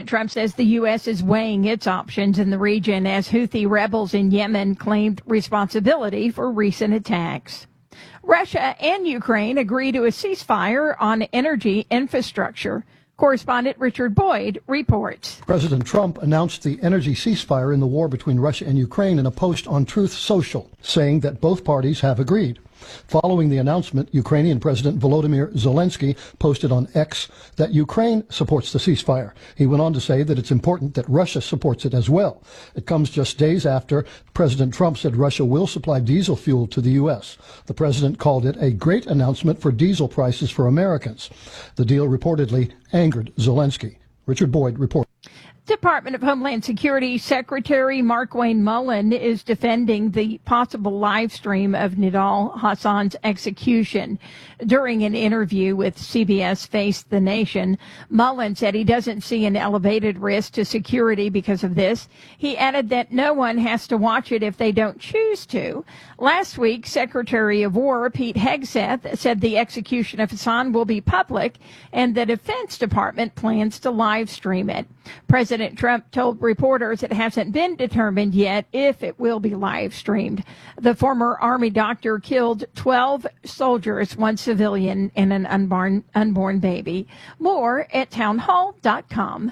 President Trump says the U.S. is weighing its options in the region as Houthi rebels in Yemen claimed responsibility for recent attacks. Russia and Ukraine agree to a ceasefire on energy infrastructure. Correspondent Richard Boyd reports. President Trump announced the energy ceasefire in the war between Russia and Ukraine in a post on Truth Social, saying that both parties have agreed. Following the announcement, Ukrainian President Volodymyr Zelensky posted on X that Ukraine supports the ceasefire. He went on to say that it's important that Russia supports it as well. It comes just days after President Trump said Russia will supply diesel fuel to the U.S. The president called it a great announcement for diesel prices for Americans. The deal reportedly angered Zelensky. Richard Boyd reports. Department of Homeland Security Secretary Markwayne Mullin is defending the possible live stream of Nidal Hassan's execution. During an interview with CBS Face the Nation, Mullin said he doesn't see an elevated risk to security because of this. He added that no one has to watch it if they don't choose to. Last week, Secretary of War Pete Hegseth said the execution of Hassan will be public and the Defense Department plans to live stream it. President Trump told reporters it hasn't been determined yet if it will be live streamed. The former Army doctor killed 12 soldiers, one civilian, and an unborn baby. More at townhall.com.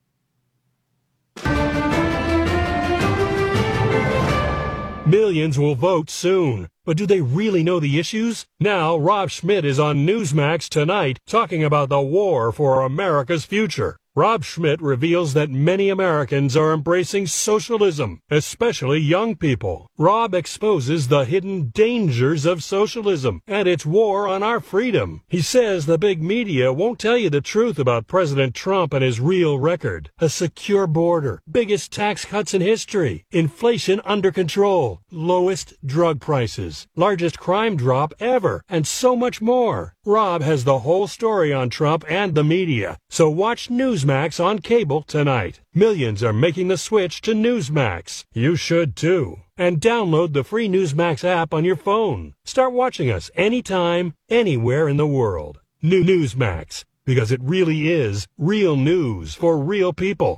Millions will vote soon. But do they really know the issues? Now, Rob Schmidt is on Newsmax tonight talking about the war for America's future. Rob Schmidt reveals that many Americans are embracing socialism, especially young people. Rob exposes the hidden dangers of socialism and its war on our freedom. He says the big media won't tell you the truth about President Trump and his real record. A secure border, biggest tax cuts in history, inflation under control, lowest drug prices, largest crime drop ever, and so much more. Rob has the whole story on Trump and the media, so watch Newsmax on cable tonight. Millions are making the switch to Newsmax. You should too. And download the free Newsmax app on your phone. Start watching us anytime, anywhere in the world. New Newsmax, because it really is real news for real people.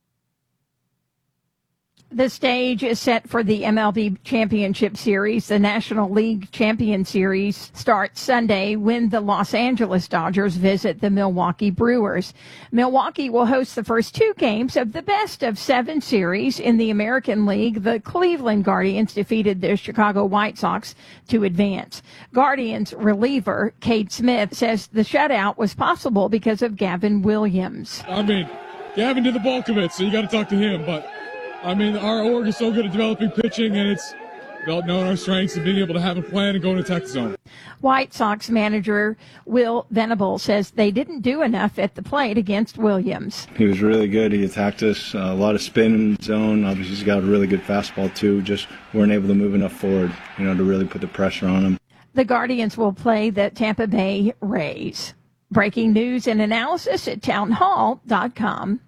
The stage is set for the MLB Championship Series. The National League Champion Series starts Sunday when the Los Angeles Dodgers visit the Milwaukee Brewers. Milwaukee will host the first two games of the best-of-7 series. In the American League, the Cleveland Guardians defeated the Chicago White Sox to advance. Guardians reliever Cade Smith says the shutout was possible because of Gavin Williams. Gavin did the bulk of it, so you got to talk to him, but our org is so good at developing pitching, and it's about knowing our strengths and being able to have a plan and go and attack the zone. White Sox manager Will Venable says they didn't do enough at the plate against Williams. He was really good. He attacked us, a lot of spin in the zone. Obviously, he's got a really good fastball, too. Just weren't able to move enough forward, to really put the pressure on him. The Guardians will play the Tampa Bay Rays. Breaking news and analysis at townhall.com.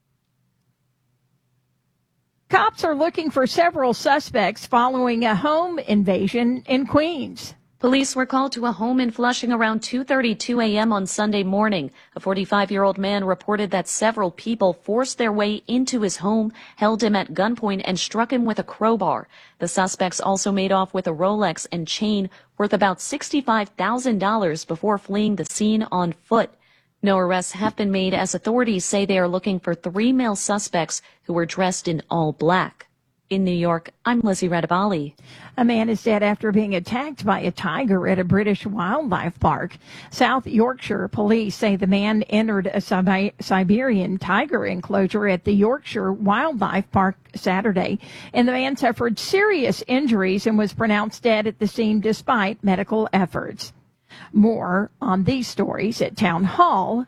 Cops are looking for several suspects following a home invasion in Queens. Police were called to a home in Flushing around 2:32 a.m. on Sunday morning. A 45-year-old man reported that several people forced their way into his home, held him at gunpoint, and struck him with a crowbar. The suspects also made off with a Rolex and chain worth about $65,000 before fleeing the scene on foot. No arrests have been made as authorities say they are looking for 3 male suspects who were dressed in all black. In New York, I'm Lizzie Radabali. A man is dead after being attacked by a tiger at a British wildlife park. South Yorkshire police say the man entered a Siberian tiger enclosure at the Yorkshire Wildlife Park Saturday, and the man suffered serious injuries and was pronounced dead at the scene despite medical efforts. More on these stories at townhall.com.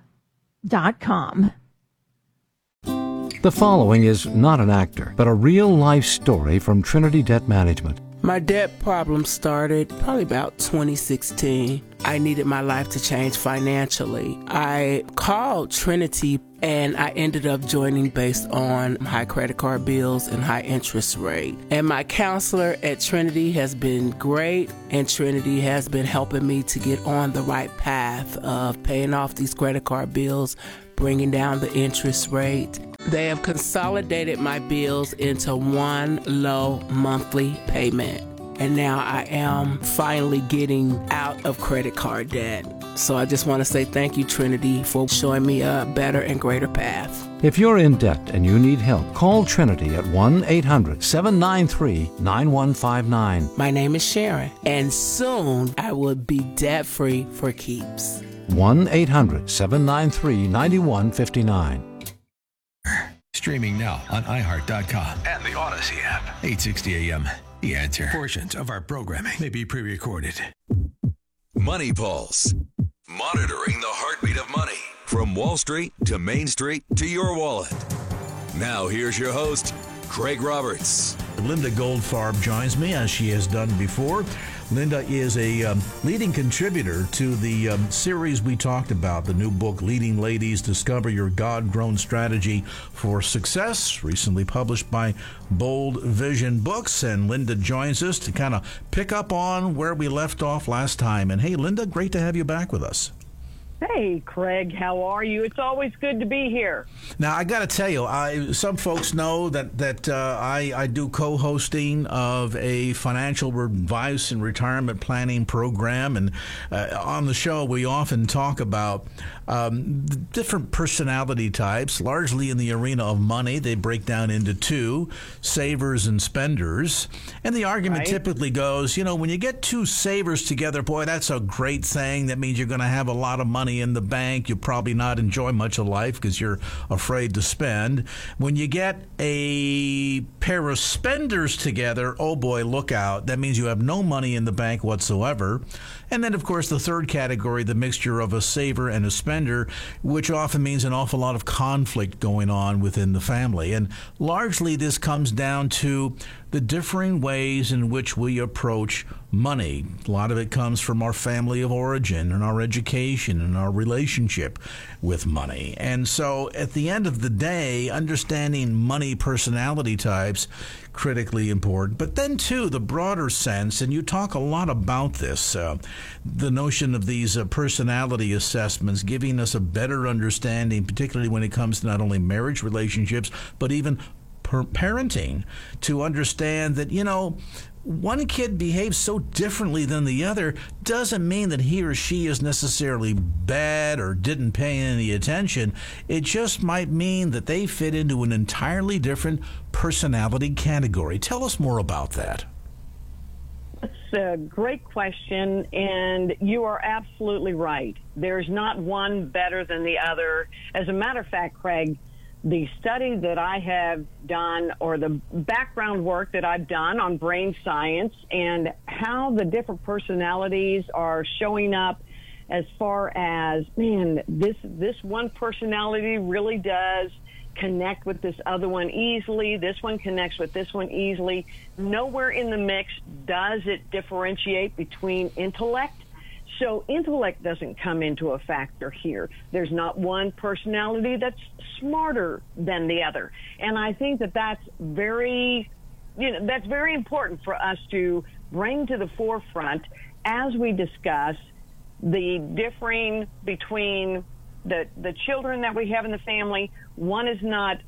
The following is not an actor, but a real-life story from Trinity Debt Management. My debt problem started probably about 2016. I needed my life to change financially. I called Trinity and I ended up joining based on high credit card bills and high interest rate. And my counselor at Trinity has been great, and Trinity has been helping me to get on the right path of paying off these credit card bills, bringing down the interest rate. They have consolidated my bills into one low monthly payment. And now I am finally getting out of credit card debt. So I just want to say thank you, Trinity, for showing me a better and greater path. If you're in debt and you need help, call Trinity at 1-800-793-9159. My name is Sharon, and soon I will be debt-free for keeps. 1-800-793-9159. Streaming now on iHeart.com and the Odyssey app. 860 AM. The Answer. Portions of our programming may be pre-recorded. Money Pulse. Monitoring the heartbeat of money. From Wall Street to Main Street to your wallet. Now here's your host, Craig Roberts. Linda Goldfarb joins me, as she has done before. Linda is a leading contributor to the series we talked about, the new book, Leading Ladies, Discover Your God-Grown Strategy for Success, recently published by Bold Vision Books. And Linda joins us to kind of pick up on where we left off last time. And hey, Linda, great to have you back with us. Hey, Craig, how are you? It's always good to be here. Now, I got to tell you, some folks know that I do co-hosting of a financial advice and retirement planning program. And on the show, we often talk about different personality types, largely in the arena of money. They break down into two, savers and spenders. And the argument typically goes, when you get two savers together, boy, that's a great thing. That means you're going to have a lot of money in the bank. You'll probably not enjoy much of life because you're afraid to spend. When you get a pair of spenders together, oh boy, look out. That means you have no money in the bank whatsoever. And then, of course, the third category, the mixture of a saver and a spender, which often means an awful lot of conflict going on within the family. And largely this comes down to the differing ways in which we approach money. A lot of it comes from our family of origin and our education and our relationship with money. And so at the end of the day, understanding money personality types, critically important. But then, too, the broader sense, and you talk a lot about this, the notion of these personality assessments giving us a better understanding, particularly when it comes to not only marriage relationships, but even parenting, to understand that, one kid behaves so differently than the other doesn't mean that he or she is necessarily bad or didn't pay any attention. It just might mean that they fit into an entirely different personality category. Tell us more about that. That's a great question, and you are absolutely right. There's not one better than the other. As a matter of fact, Craig, the study that I have done, or the background work that I've done on brain science and how the different personalities are showing up, as far as, man, this one personality really does connect with this other one easily. This one connects with this one easily. Nowhere in the mix does it differentiate between intellect. So intellect doesn't come into a factor here. There's not one personality that's smarter than the other. And I think that that's very important for us to bring to the forefront as we discuss the differing between the children that we have in the family. One is not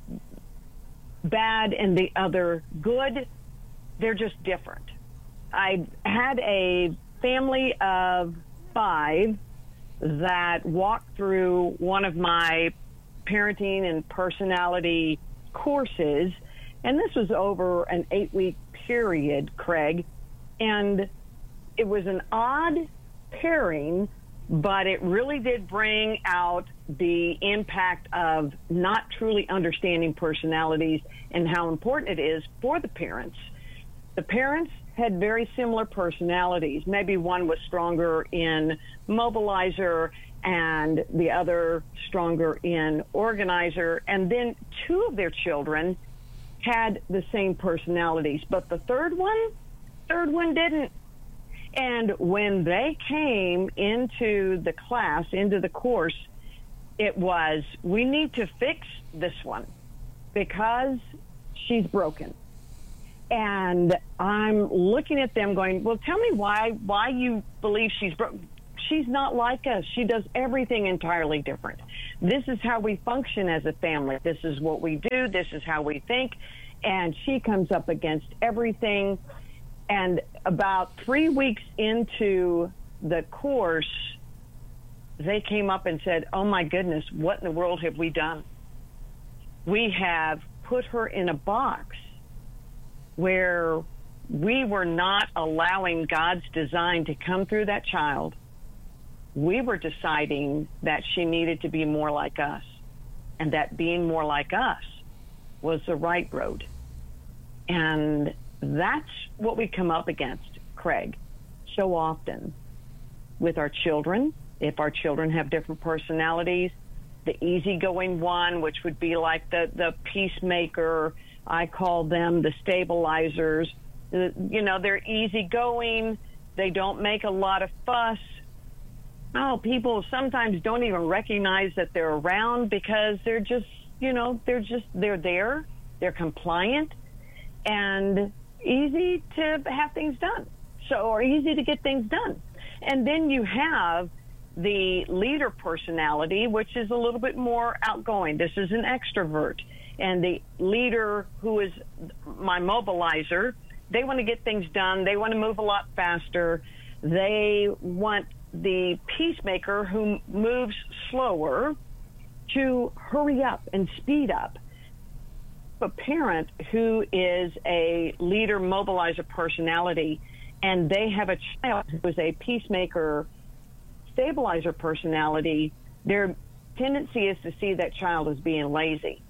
bad and the other good. They're just different. I had a family of 5 that walked through one of my parenting and personality courses, and this was over an 8-week period, Craig, and it was an odd pairing, but it really did bring out the impact of not truly understanding personalities and how important it is for the parents. The parents had very similar personalities. Maybe one was stronger in mobilizer and the other stronger in organizer. And then 2 of their children had the same personalities, but the third one didn't. And when they came into the class, into the course, it was, we need to fix this one because she's broken. And I'm looking at them going, well, tell me why you believe she's broken. She's not like us. She does everything entirely different. This is how we function as a family. This is what we do. This is how we think. And she comes up against everything. And about 3 weeks into the course, they came up and said, oh, my goodness, what in the world have we done? We have put her in a box where we were not allowing God's design to come through that child. We were deciding that she needed to be more like us, and that being more like us was the right road. And that's what we come up against, Craig, so often with our children. If our children have different personalities, the easygoing one, which would be like the peacemaker, I call them the stabilizers. You know, they're easygoing. They don't make a lot of fuss. Oh, people sometimes don't even recognize that they're around because they're just, you know, they're there. They're compliant and easy to have things done. Or easy to get things done. And then you have the leader personality, which is a little bit more outgoing. This is an extrovert. And the leader, who is my mobilizer, they want to get things done. They want to move a lot faster. They want the peacemaker, who moves slower, to hurry up and speed up. A parent who is a leader mobilizer personality, and they have a child who is a peacemaker stabilizer personality, their tendency is to see that child as being lazy.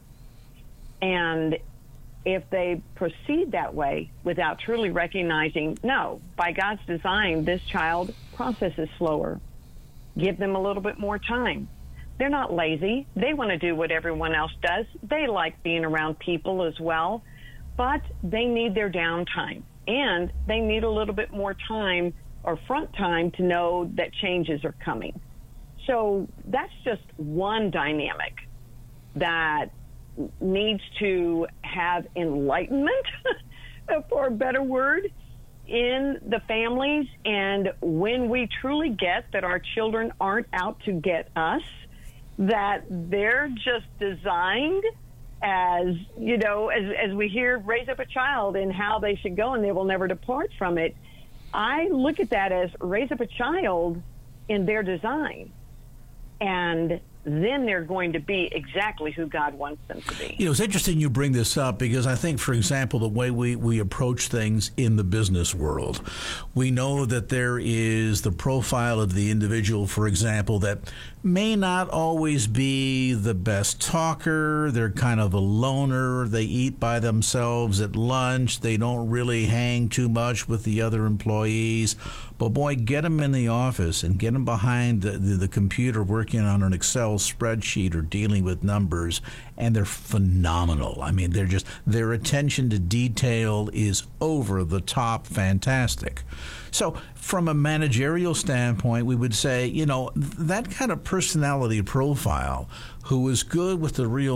And if they proceed that way without truly recognizing, no, by God's design, this child processes slower. Give them a little bit more time. They're not lazy. They want to do what everyone else does. They like being around people as well, but they need their downtime. And they need a little bit more time or front time to know that changes are coming. So that's just one dynamic that needs to have enlightenment, for a better word, in the families. And when we truly get that our children aren't out to get us, that they're just designed as, you know, as we hear, raise up a child and how they should go and they will never depart from it. I look at that as raise up a child in their design, and then they're going to be exactly who God wants them to be. You know, it's interesting you bring this up because I think, for example, the way we approach things in the business world, we know that there is the profile of the individual, for example, that may not always be the best talker. They're kind of a loner. They eat by themselves at lunch. They don't really hang too much with the other employees. But boy, get them in the office and get them behind the computer working on an Excel spreadsheet or dealing with numbers, and they're phenomenal. I mean, their attention to detail is over the top fantastic. So from a managerial standpoint, we would say, you know, that kind of personality profile who is good with the real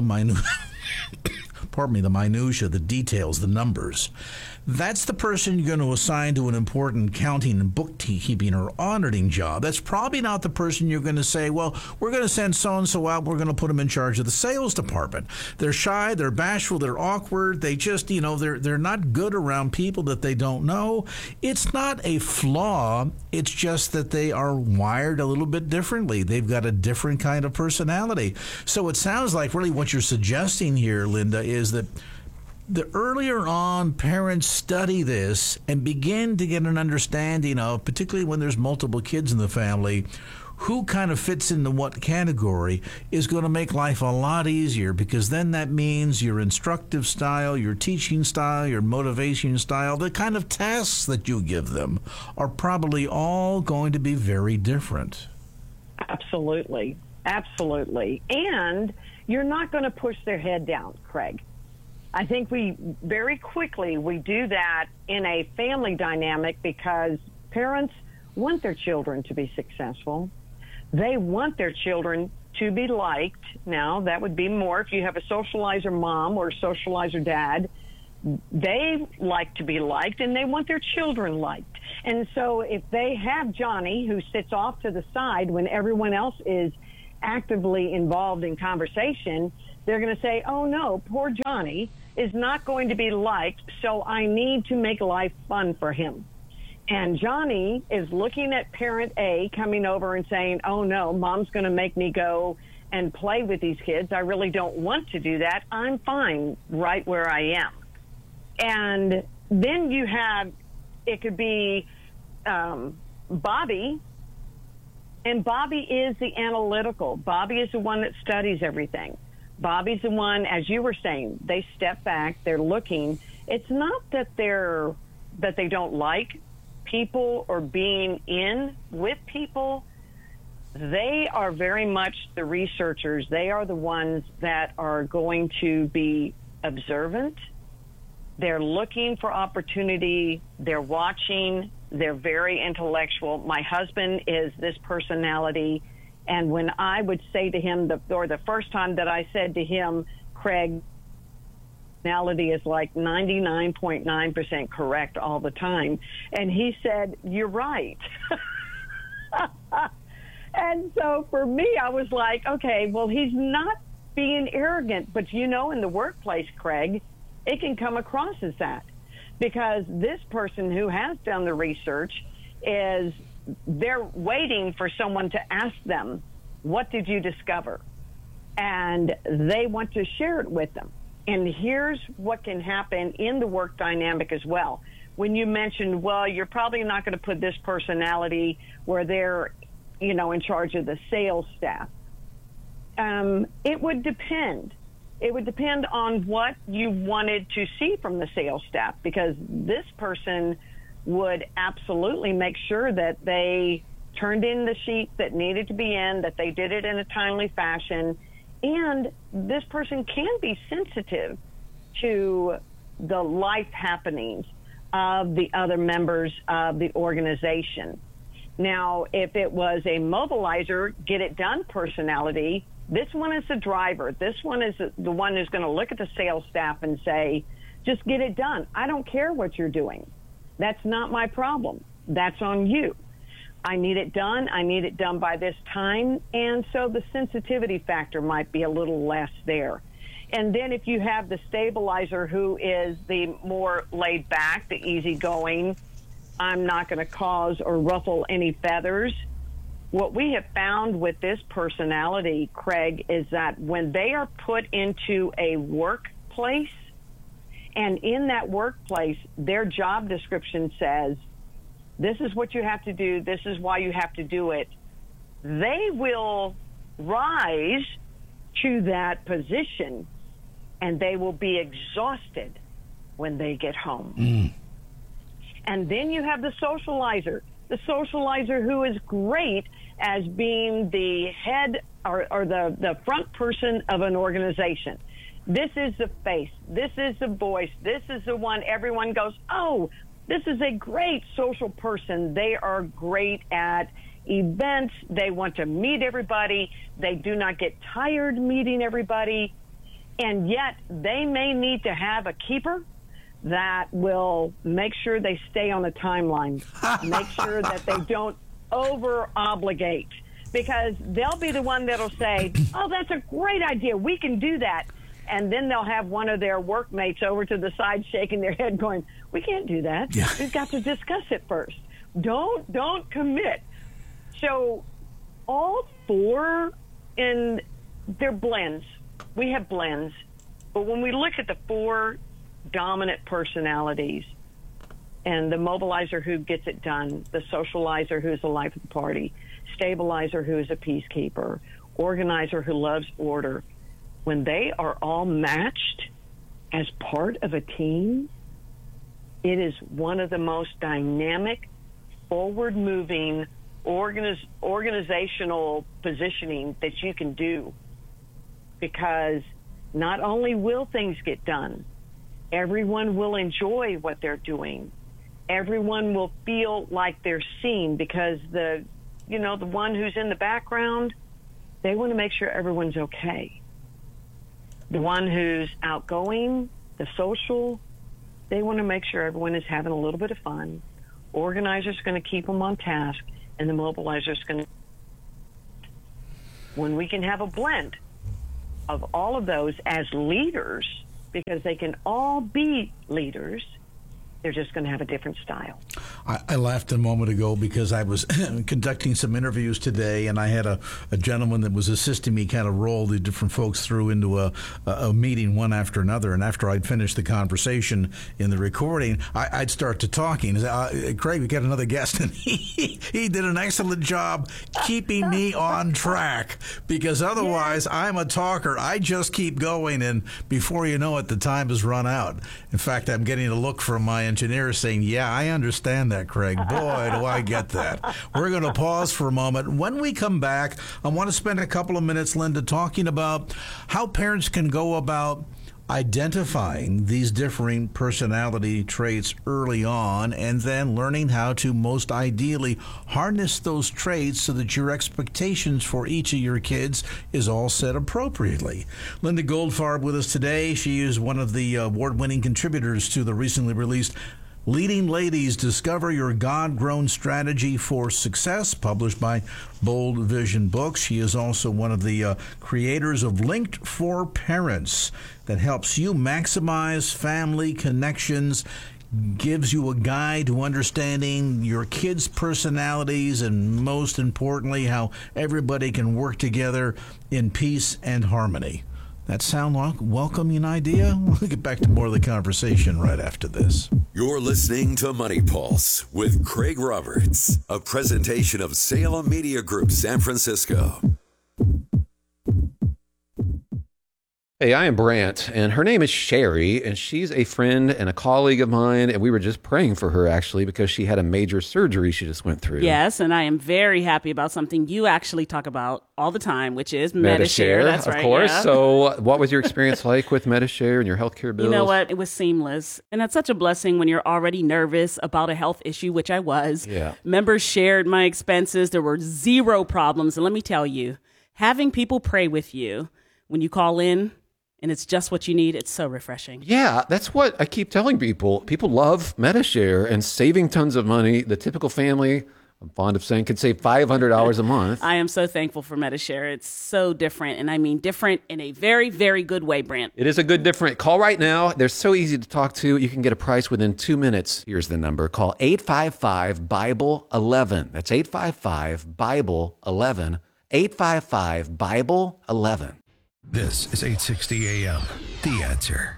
the minutia, the details, the numbers. That's the person you're going to assign to an important accounting and bookkeeping or auditing job. That's probably not the person you're going to say, well, we're going to send so-and-so out, we're going to put them in charge of the sales department. They're shy, they're bashful, they're awkward, they just, you know, they're not good around people that they don't know. It's not a flaw, it's just that they are wired a little bit differently. They've got a different kind of personality. So it sounds like really what you're suggesting here, Linda, is that the earlier on parents study this and begin to get an understanding of, particularly when there's multiple kids in the family, who kind of fits into what category is going to make life a lot easier, because then that means your instructive style, your teaching style, your motivation style, the kind of tasks that you give them are probably all going to be very different. Absolutely. Absolutely. And you're not going to push their head down, Craig. I think we very quickly do that in a family dynamic because parents want their children to be successful. They want their children to be liked. Now, that would be more if you have a socializer mom or a socializer dad. They like to be liked, and they want their children liked. And so if they have Johnny, who sits off to the side when everyone else is actively involved in conversation, they're going to say, oh no, poor Johnny is not going to be liked, so I need to make life fun for him. And Johnny is looking at parent A coming over and saying, oh no, mom's going to make me go and play with these kids. I really don't want to do that. I'm fine right where I am. And then you have, it could be Bobby, and Bobby is the analytical. Bobby is the one that studies everything. Bobby's the one, as you were saying, they step back, they're looking. It's not that they don't like people or being in with people. They are very much the researchers. They are the ones that are going to be observant. They're looking for opportunity. They're watching. They're very intellectual. My husband is this personality. And when I would say to him, the first time that I said to him, Craig, personality is like 99.9% correct all the time. And he said, you're right. And so for me, I was like, okay, well, he's not being arrogant. But, you know, in the workplace, Craig, it can come across as that. Because this person who has done the research they're waiting for someone to ask them, what did you discover? And they want to share it with them. And here's what can happen in the work dynamic as well. When you mentioned, well, you're probably not going to put this personality where they're, you know, in charge of the sales staff. It would depend. It would depend on what you wanted to see from the sales staff, because this person would absolutely make sure that they turned in the sheets that needed to be in, that they did it in a timely fashion. And this person can be sensitive to the life happenings of the other members of the organization. Now, if it was a mobilizer, get it done personality, this one is the driver. This one is the one who's going to look at the sales staff and say, just get it done. I don't care what you're doing. That's not my problem. That's on you. I need it done. I need it done by this time. And so the sensitivity factor might be a little less there. And then if you have the stabilizer, who is the more laid back, the easygoing, I'm not going to cause or ruffle any feathers. What we have found with this personality, Craig, is that when they are put into a workplace, and in that workplace, their job description says, this is what you have to do, this is why you have to do it, they will rise to that position, and they will be exhausted when they get home. And then you have the socializer who is great as being the head or the front person of an organization. This is the face. This is the voice. This is the one everyone goes, oh, this is a great social person. They are great at events. They want to meet everybody. They do not get tired meeting everybody. And yet they may need to have a keeper that will make sure they stay on the timeline, make sure that they don't over-obligate, because they'll be the one that'll say, oh, that's a great idea. We can do that. And then they'll have one of their workmates over to the side shaking their head going, we can't do that. Yeah. We've got to discuss it first. Don't commit. So all four, and they're blends. We have blends. But when we look at the four dominant personalities, and the mobilizer who gets it done, the socializer who's the life of the party, stabilizer who is a peacekeeper, organizer who loves order, when they are all matched as part of a team, it is one of the most dynamic, forward-moving organizational positioning that you can do, because not only will things get done, everyone will enjoy what they're doing. Everyone will feel like they're seen, because the one who's in the background, they want to make sure everyone's okay. The one who's outgoing, the social, they want to make sure everyone is having a little bit of fun. Organizer's going to keep them on task, and the mobilizer's going to... when we can have a blend of all of those as leaders, because they can all be leaders, they're just going to have a different style. I laughed a moment ago because I was conducting some interviews today, and I had a gentleman that was assisting me kind of roll the different folks through into a meeting one after another. And after I'd finished the conversation in the recording, I'd start to talking. Craig, we got another guest, and he did an excellent job keeping me on track, because otherwise I'm a talker. I just keep going, and before you know it, the time has run out. In fact, I'm getting a look from my engineer saying, yeah, I understand that, Craig. Boy, do I get that. We're going to pause for a moment. When we come back, I want to spend a couple of minutes, Linda, talking about how parents can go about identifying these differing personality traits early on, and then learning how to most ideally harness those traits so that your expectations for each of your kids is all set appropriately. Linda Goldfarb with us today. She is one of the award-winning contributors to the recently released Leading Ladies, Discover Your God-Grown Strategy for Success, published by Bold Vision Books. She is also one of the creators of Linked for Parents, that helps you maximize family connections, gives you a guide to understanding your kids' personalities, and most importantly, how everybody can work together in peace and harmony. That sound like a welcoming idea? We'll get back to more of the conversation right after this. You're listening to Money Pulse with Craig Roberts, a presentation of Salem Media Group San Francisco. Hey, I am Brant, and her name is Sherry, and she's a friend and a colleague of mine, and we were just praying for her, actually, because she had a major surgery she just went through. Yes, and I am very happy about something you actually talk about all the time, which is Medi-Share. That's right, of course. Yeah. So what was your experience like with Medi-Share and your healthcare bills? You know what? It was seamless, and that's such a blessing when you're already nervous about a health issue, which I was. Yeah. Members shared my expenses. There were zero problems, and let me tell you, having people pray with you when you call in, and it's just what you need, it's so refreshing. Yeah, that's what I keep telling people. People love Medi-Share and saving tons of money. The typical family, I'm fond of saying, can save $500 a month. I am so thankful for Medi-Share. It's so different, and I mean different in a very, very good way, Brant. It is a good different. Call right now. They're so easy to talk to. You can get a price within 2 minutes. Here's the number. Call 855-BIBLE-11. That's 855-BIBLE-11. 855-BIBLE-11. This is 860 AM. The Answer.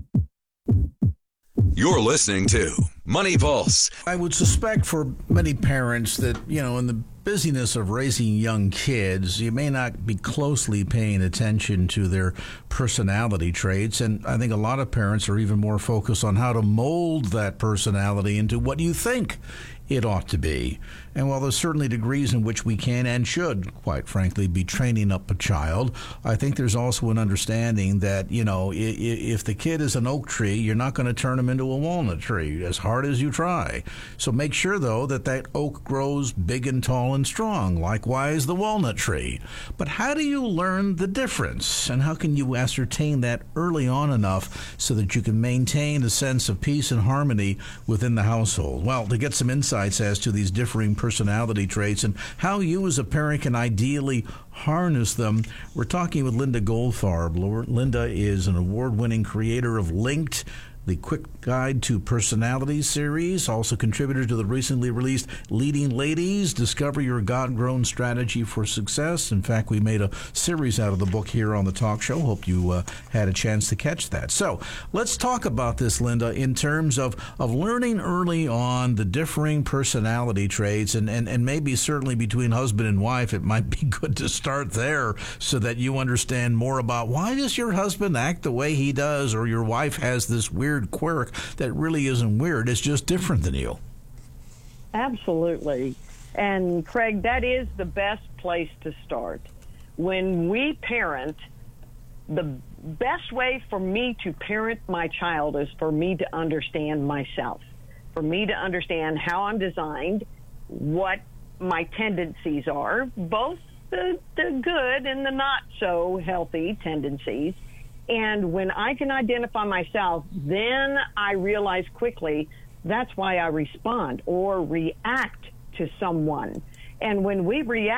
You're listening to Money Pulse. I would suspect for many parents that, in the busyness of raising young kids, you may not be closely paying attention to their personality traits. And I think a lot of parents are even more focused on how to mold that personality into what you think it ought to be. And while there's certainly degrees in which we can and should, quite frankly, be training up a child, I think there's also an understanding that, if the kid is an oak tree, you're not going to turn him into a walnut tree, as hard as you try. So make sure, though, that oak grows big and tall and strong, likewise the walnut tree. But how do you learn the difference? And how can you ascertain that early on enough so that you can maintain a sense of peace and harmony within the household? Well, to get some insights as to these differing personality traits and how you as a parent can ideally harness them, we're talking with Linda Goldfarb. Linda is an award-winning creator of Linked, the Quick Guide to Personality series, also contributor to the recently released Leading Ladies, Discover Your God-Grown Strategy for Success. In fact, we made a series out of the book here on the talk show. Hope you had a chance to catch that. So let's talk about this, Linda, in terms of learning early on the differing personality traits, and maybe certainly between husband and wife, it might be good to start there so that you understand more about why does your husband act the way he does, or your wife has this weird quirk that really isn't weird. It's just different than you. Absolutely. And Craig, that is the best place to start. When we parent, the best way for me to parent my child is for me to understand myself, for me to understand how I'm designed, what my tendencies are, both the good and the not so healthy tendencies. And when I can identify myself, then I realize quickly that's why I respond or react to someone. And when we react,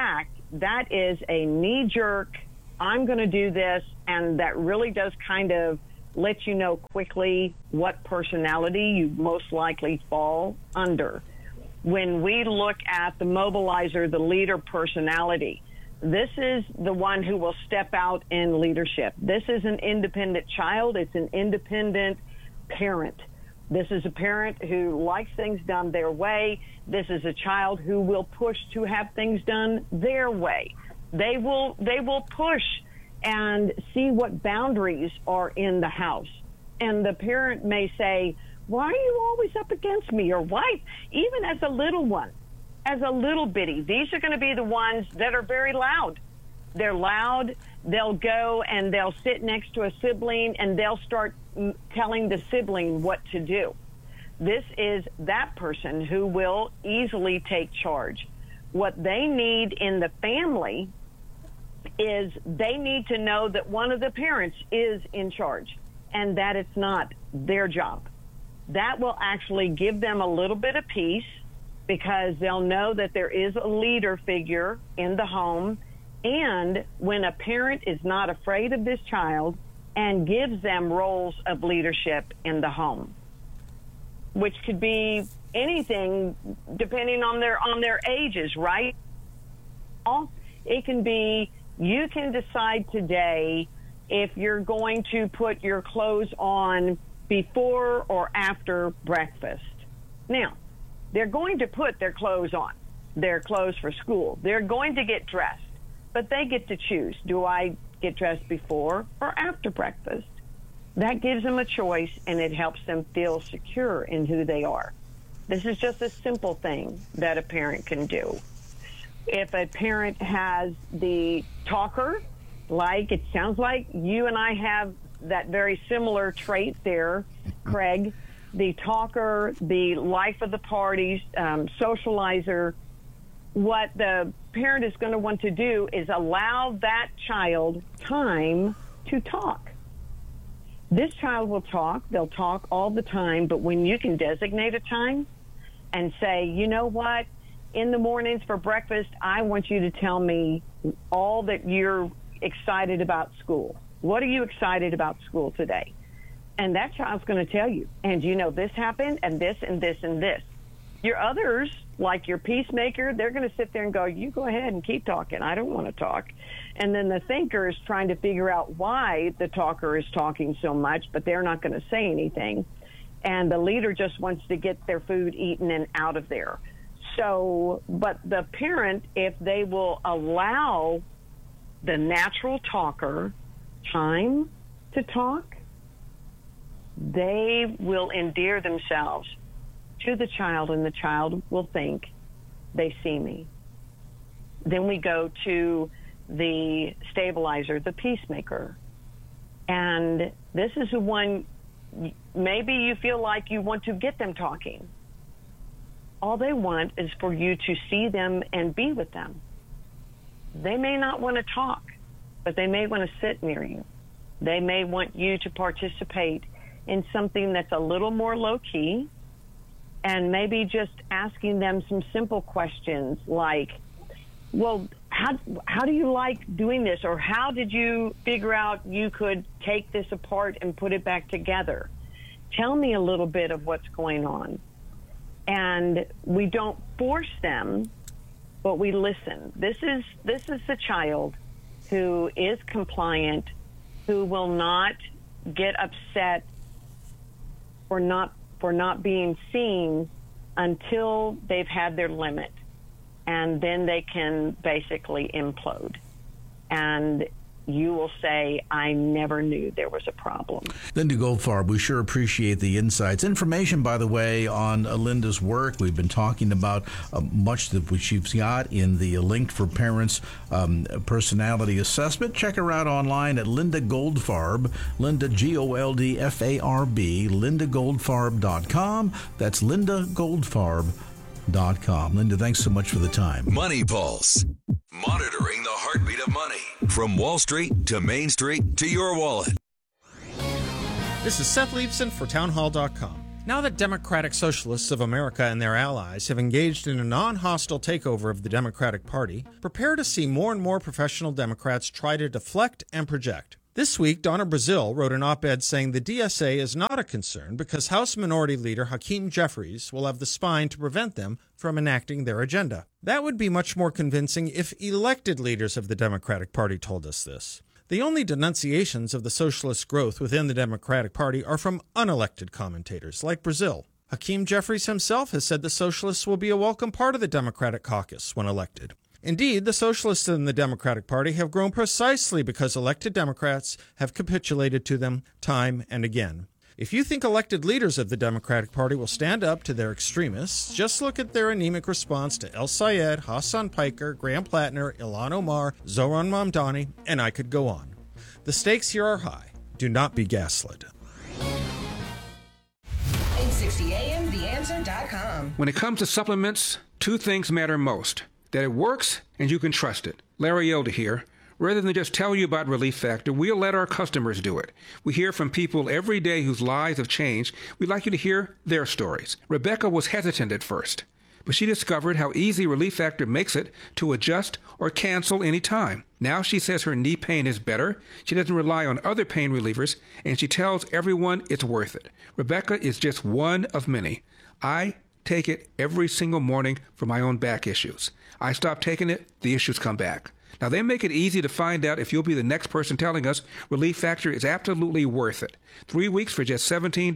that is a knee-jerk, I'm going to do this, and that really does kind of let you know quickly what personality you most likely fall under. When we look at the mobilizer, the leader personality, this is the one who will step out in leadership. This is an independent child. It's an independent parent. This is a parent who likes things done their way. This is a child who will push to have things done their way. They will push and see what boundaries are in the house. And the parent may say, why are you always up against me? Or why, even as a little one, as a little bitty, these are going to be the ones that are very loud. They're loud. They'll go and they'll sit next to a sibling and they'll start telling the sibling what to do. This is that person who will easily take charge. What they need in the family is they need to know that one of the parents is in charge and that it's not their job. That will actually give them a little bit of peace because they'll know that there is a leader figure in the home. And when a parent is not afraid of this child and gives them roles of leadership in the home, which could be anything depending on their ages, right? It can be, you can decide today if you're going to put your clothes on before or after breakfast. Now, they're going to put their clothes on, their clothes for school. They're going to get dressed, but they get to choose. Do I get dressed before or after breakfast? That gives them a choice, and it helps them feel secure in who they are. This is just a simple thing that a parent can do. If a parent has the talker, like it sounds like you and I have that very similar trait there, Craig, the talker, the life of the party, socializer, what the parent is going to want to do is allow that child time to talk. This child will talk. They'll talk all the time, but when you can designate a time and say, you know what, in the mornings for breakfast, I want you to tell me all that you're excited about school. What are you excited about school today? And that child's going to tell you. And you know, this happened and this and this and this. Your others, like your peacemaker, they're going to sit there and go, you go ahead and keep talking. I don't want to talk. And then the thinker is trying to figure out why the talker is talking so much, but they're not going to say anything. And the leader just wants to get their food eaten and out of there. So, but the parent, if they will allow the natural talker time to talk, they will endear themselves to the child, and the child will think, they see me. Then we go to the stabilizer, the peacemaker. And this is the one, maybe you feel like you want to get them talking. All they want is for you to see them and be with them. They may not want to talk, but they may want to sit near you. They may want you to participate in something that's a little more low-key, and maybe just asking them some simple questions like, well, how do you like doing this? Or how did you figure out you could take this apart and put it back together? Tell me a little bit of what's going on. And we don't force them, but we listen. This is the child who is compliant, who will not get upset for not being seen until they've had their limit. And then they can basically implode. And you will say, I never knew there was a problem. Linda Goldfarb, we sure appreciate the insights. Information, by the way, on Linda's work. We've been talking about much that she's got in the Linked for Parents personality assessment. Check her out online at Linda Goldfarb, Linda, Goldfarb, lindagoldfarb.com. That's lindagoldfarb.com. Linda, thanks so much for the time. Money Pulse. Monitoring the heartbeat of money. From Wall Street to Main Street to your wallet. This is Seth Leibson for Townhall.com. Now that Democratic Socialists of America and their allies have engaged in a non-hostile takeover of the Democratic Party, prepare to see more and more professional Democrats try to deflect and project. This week, Donna Brazile wrote an op-ed saying the DSA is not a concern because House Minority Leader Hakeem Jeffries will have the spine to prevent them from enacting their agenda. That would be much more convincing if elected leaders of the Democratic Party told us this. The only denunciations of the socialist growth within the Democratic Party are from unelected commentators like Brazile. Hakeem Jeffries himself has said the socialists will be a welcome part of the Democratic caucus when elected. Indeed, the socialists in the Democratic Party have grown precisely because elected Democrats have capitulated to them time and again. If you think elected leaders of the Democratic Party will stand up to their extremists, just look at their anemic response to El Sayed, Hassan Piker, Graham Plattner, Ilhan Omar, Zohran Mamdani, and I could go on. The stakes here are high. Do not be gaslit. 860 AM, TheAnswer.com. When it comes to supplements, two things matter most: that it works and you can trust it. Larry Elder here. Rather than just tell you about Relief Factor, we'll let our customers do it. We hear from people every day whose lives have changed. We'd like you to hear their stories. Rebecca was hesitant at first, but she discovered how easy Relief Factor makes it to adjust or cancel any time. Now she says her knee pain is better, she doesn't rely on other pain relievers, and she tells everyone it's worth it. Rebecca is just one of many. I take it every single morning for my own back issues. I stop taking it, the issues come back. Now, they make it easy to find out if you'll be the next person telling us Relief Factor is absolutely worth it. 3 weeks for just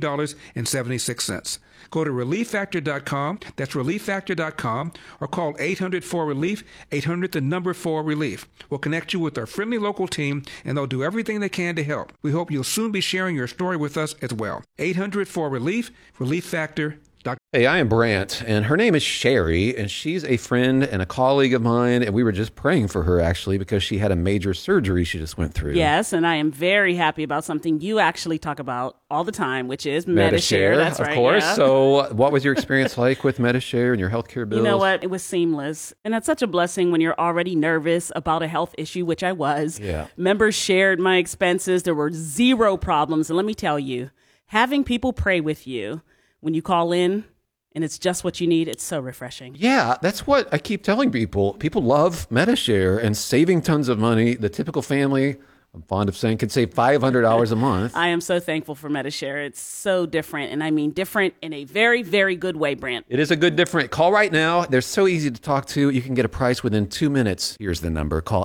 $17.76. Go to ReliefFactor.com, that's ReliefFactor.com, or call 800-4RELIEF, 800-4RELIEF. We'll connect you with our friendly local team, and they'll do everything they can to help. We hope you'll soon be sharing your story with us as well. 800-4RELIEF, ReliefFactor.com. Hey, I am Brant, and her name is Sherry, and she's a friend and a colleague of mine, and we were just praying for her, actually, because she had a major surgery she just went through. Yes, and I am very happy about something you actually talk about all the time, which is Medi-Share. That's right, of course. Yeah. So what was your experience like with Medi-Share and your healthcare bills? You know what? It was seamless, and that's such a blessing when you're already nervous about a health issue, which I was. Yeah. Members shared my expenses. There were zero problems, and let me tell you, having people pray with you when you call in, and it's just what you need, it's so refreshing. Yeah, that's what I keep telling people. People love Medi-Share and saving tons of money. The typical family, I'm fond of saying, could save $500 a month. I am so thankful for Medi-Share. It's so different, and I mean different in a very, very good way, Brant. It is a good different. Call right now. They're so easy to talk to. You can get a price within 2 minutes. Here's the number. Call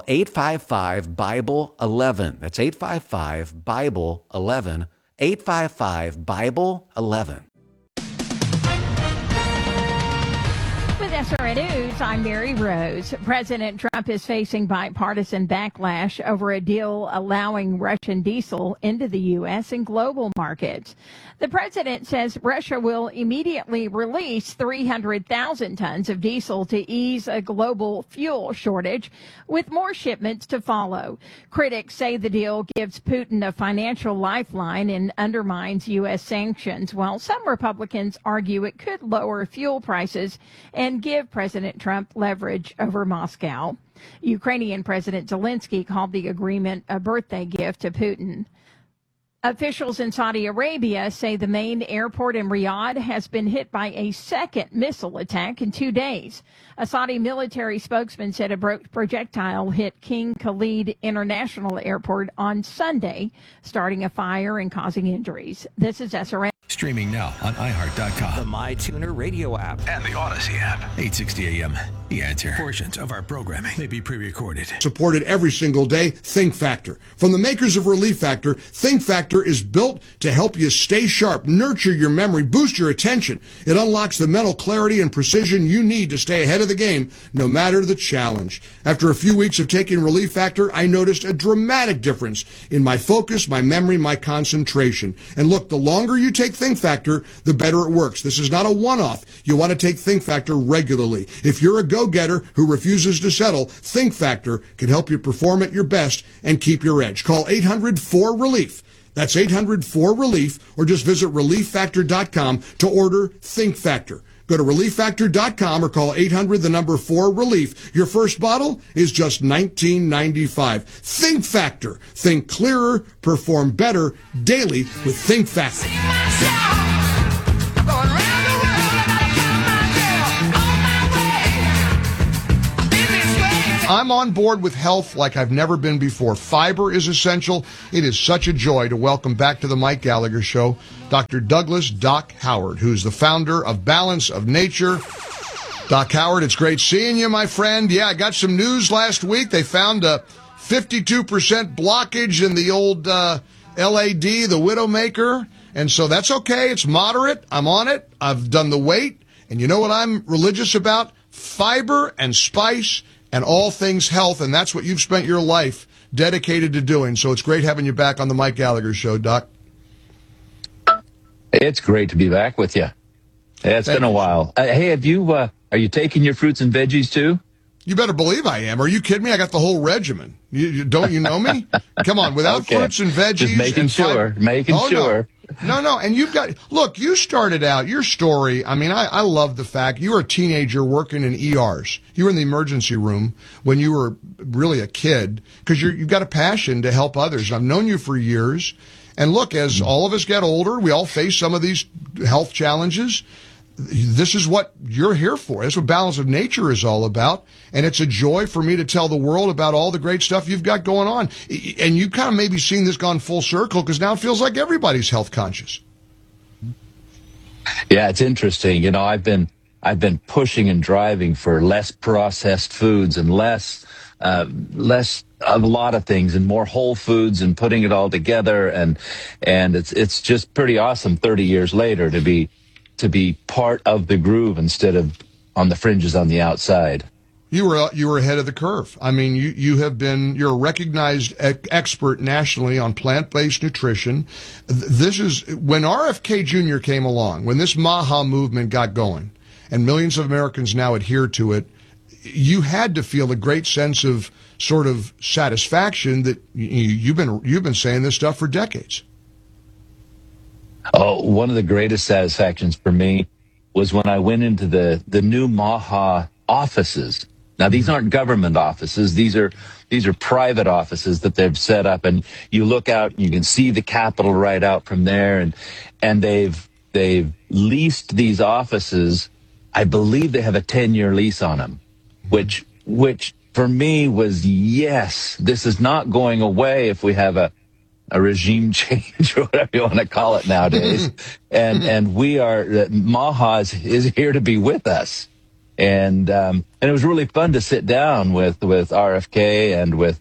855-BIBLE-11. That's 855-BIBLE-11. 855-BIBLE-11. With SRN News, I'm Mary Rose. President Trump is facing bipartisan backlash over a deal allowing Russian diesel into the U.S. and global markets. The president says Russia will immediately release 300,000 tons of diesel to ease a global fuel shortage, with more shipments to follow. Critics say the deal gives Putin a financial lifeline and undermines U.S. sanctions, while some Republicans argue it could lower fuel prices and give President Trump leverage over Moscow. Ukrainian President Zelensky called the agreement a birthday gift to Putin. Officials in Saudi Arabia say the main airport in Riyadh has been hit by a second missile attack in 2 days. A Saudi military spokesman said a projectile hit King Khalid International Airport on Sunday, starting a fire and causing injuries. This is SRN. Streaming now on iHeart.com, the MyTuner radio app, and the Odyssey app. 860 AM. The Answer. Portions of our programming may be pre-recorded. Supported every single day, Think Factor. From the makers of Relief Factor, Think Factor is built to help you stay sharp, nurture your memory, boost your attention. It unlocks the mental clarity and precision you need to stay ahead of the game, no matter the challenge. After a few weeks of taking Relief Factor, I noticed a dramatic difference in my focus, my memory, my concentration. And look, the longer you take Think Factor, the better it works. This is not a one-off. You want to take Think Factor regularly. If you're a go-getter who refuses to settle, Think Factor can help you perform at your best and keep your edge. Call 800-4RELIEF. That's 800-4RELIEF, or just visit ReliefFactor.com to order Think Factor. Go to ReliefFactor.com or call 800-4RELIEF. Your first bottle is just $19.95. Think Factor. Think clearer, perform better daily with Think Factor. I'm on board with health like I've never been before. Fiber is essential. It is such a joy to welcome back to the Mike Gallagher Show Dr. Douglas Doc Howard, who's the founder of Balance of Nature. Doc Howard, it's great seeing you, my friend. Yeah, I got some news last week. They found a 52% blockage in the old LAD, the Widowmaker. And so that's okay. It's moderate. I'm on it. I've done the weight. And you know what I'm religious about? Fiber and spice and all things health. And that's what you've spent your life dedicated to doing. So it's great having you back on the Mike Gallagher Show, Doc. It's great to be back with you. Yeah, it's been a while. Hey, have you, are you taking your fruits and veggies too? You better believe I am. Are you kidding me? I got the whole regimen. Don't you know me? Come on, without fruits and veggies. Just making sure. Sure. No. And you've got, look, you started out, your story, I mean, I love the fact you were a teenager working in ERs. You were in the emergency room when you were really a kid because you've got a passion to help others. I've known you for years. And look, as all of us get older, we all face some of these health challenges. This is what you're here for. That's what Balance of Nature is all about. And it's a joy for me to tell the world about all the great stuff you've got going on. And you've kind of maybe seen this gone full circle because now it feels like everybody's health conscious. Yeah, it's interesting. You know, I've been pushing and driving for less processed foods and less of a lot of things and more whole foods and putting it all together. And it's just pretty awesome 30 years later to be part of the groove instead of on the fringes on the outside. You were ahead of the curve. I mean, you're a recognized expert nationally on plant-based nutrition. This is when RFK Jr. came along, when this MAHA movement got going, and millions of Americans now adhere to it. You had to feel a great sense of sort of satisfaction that you've been saying this stuff for decades. Oh, one of the greatest satisfactions for me was when I went into the new MAHA offices. Now, these aren't government offices. These are private offices that they've set up. And you look out, and you can see the Capitol right out from there. And they've leased these offices. I believe they have a 10-year lease on them, which for me was, yes, this is not going away if we have a regime change or whatever you want to call it nowadays. and we are, MAHA is here to be with us. And it was really fun to sit down with RFK and with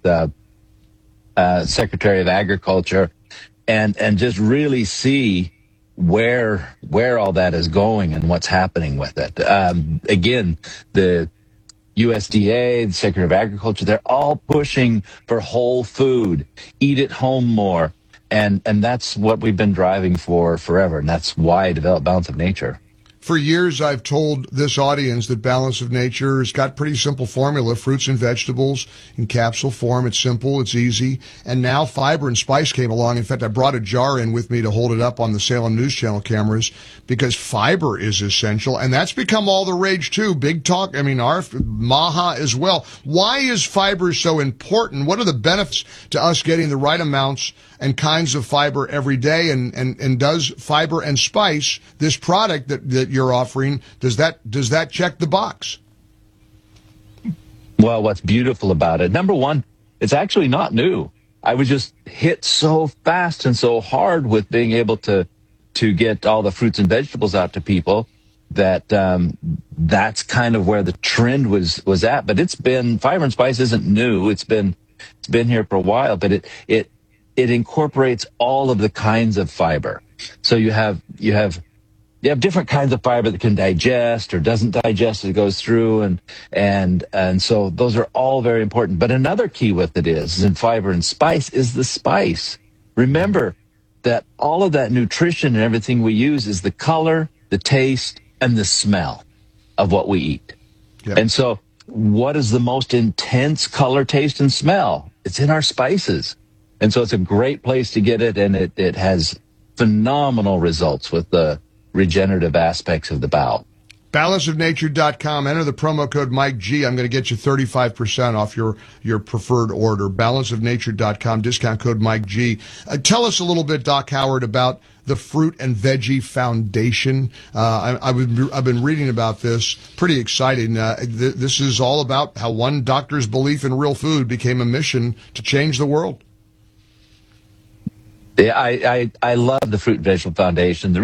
Secretary of Agriculture and just really see where all that is going and what's happening with it. Again, the USDA, the Secretary of Agriculture, they're all pushing for whole food, eat at home more. And that's what we've been driving for forever. And that's why I developed Balance of Nature. For years, I've told this audience that Balance of Nature has got pretty simple formula, fruits and vegetables in capsule form. It's simple, it's easy. And now Fiber and Spice came along. In fact, I brought a jar in with me to hold it up on the Salem News Channel cameras because fiber is essential. And that's become all the rage too. Big talk. I mean, MAHA as well. Why is fiber so important? What are the benefits to us getting the right amounts and kinds of fiber every day? And does Fiber and Spice, this product that you're offering, does that check the box? Well, what's beautiful about it, number one, it's actually not new. I was just hit so fast and so hard with being able to get all the fruits and vegetables out to people that that's kind of where the trend was at. But Fiber and Spice isn't new. It's been here for a while, but it incorporates all of the kinds of fiber. So you have different kinds of fiber that can digest or doesn't digest as it goes through, and so those are all very important. But another key with it is in Fiber and Spice is the spice. Remember that all of that nutrition and everything we use is the color, the taste, and the smell of what we eat. Yep. And so what is the most intense color, taste, and smell? It's in our spices. And so it's a great place to get it, and it has phenomenal results with the regenerative aspects of the bowel. Balanceofnature.com. Enter the promo code Mike G. I'm going to get you 35% off your preferred order. Balanceofnature.com, discount code Mike G. Tell us a little bit, Doc Howard, about the Fruit and Veggie Foundation. I've been reading about this. Pretty exciting. This is all about how one doctor's belief in real food became a mission to change the world. Yeah, I love the Fruit and Vegetable Foundation. The